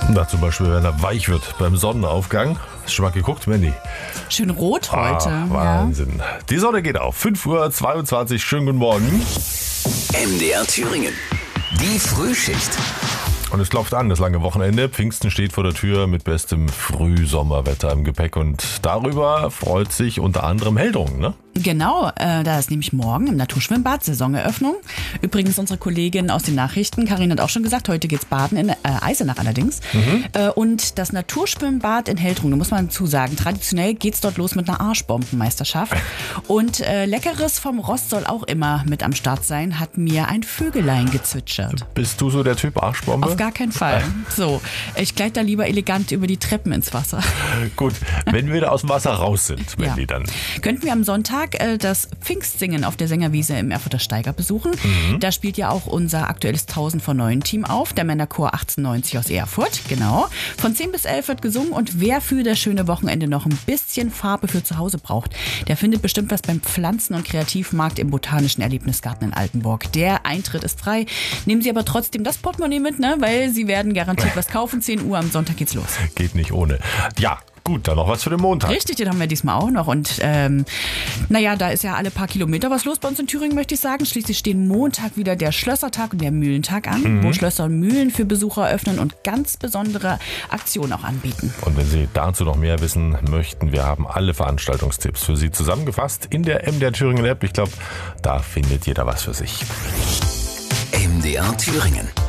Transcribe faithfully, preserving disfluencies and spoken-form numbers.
Na, zum Beispiel, wenn er weich wird beim Sonnenaufgang. Hast du schon mal geguckt, Mandy? Schön rot heute. Ah, Wahnsinn. Ja. Die Sonne geht auf. fünf Uhr zweiundzwanzig. Schönen guten Morgen. M D R Thüringen. Die Frühschicht. Und es klopft an, das lange Wochenende. Pfingsten steht vor der Tür mit bestem Frühsommerwetter im Gepäck. Und darüber freut sich unter anderem Heldrungen, ne? Genau, äh, da ist nämlich morgen im Naturschwimmbad Saisoneröffnung. Übrigens unsere Kollegin aus den Nachrichten, Karin hat auch schon gesagt, heute geht's baden in äh, Eisenach allerdings. Mhm. Äh, und das Naturschwimmbad in Heldrungen, da muss man dazu sagen, traditionell geht's dort los mit einer Arschbombenmeisterschaft. Und äh, Leckeres vom Rost soll auch immer mit am Start sein, hat mir ein Vögelein gezwitschert. Bist du so der Typ Arschbombe? Auf gar keinen Fall. So, ich gleite da lieber elegant über die Treppen ins Wasser. Gut, wenn wir da aus dem Wasser raus sind, wenn ja. die dann. Könnten wir am Sonntag das Pfingstsingen auf der Sängerwiese im Erfurter Steiger besuchen. Mhm. Da spielt ja auch unser aktuelles tausend vor neun Team auf, der Männerchor achtzehnhundertneunzig aus Erfurt, genau. Von zehn bis elf wird gesungen und wer für das schöne Wochenende noch ein bisschen Farbe für zu Hause braucht, der findet bestimmt was beim Pflanzen- und Kreativmarkt im Botanischen Erlebnisgarten in Altenburg. Der Eintritt ist frei. Nehmen Sie aber trotzdem das Portemonnaie mit, ne? Weil Sie werden garantiert was kaufen. zehn Uhr am Sonntag geht's los. Geht nicht ohne. Ja. Gut, dann noch was für den Montag. Richtig, den haben wir diesmal auch noch. Und ähm, naja, da ist ja alle paar Kilometer was los bei uns in Thüringen, möchte ich sagen. Schließlich stehen Montag wieder der Schlössertag und der Mühlentag an, mhm. wo Schlösser und Mühlen für Besucher öffnen und ganz besondere Aktionen auch anbieten. Und wenn Sie dazu noch mehr wissen möchten, wir haben alle Veranstaltungstipps für Sie zusammengefasst in der M D R Thüringen App. Ich glaube, da findet jeder was für sich. M D R Thüringen.